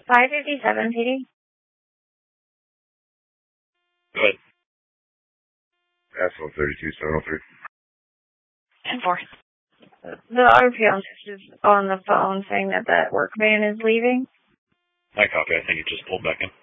557 PD. Go ahead. Asphalt 32703. 10-4. The RPO is on the phone saying that work van is leaving. I copy. I think it just pulled back in.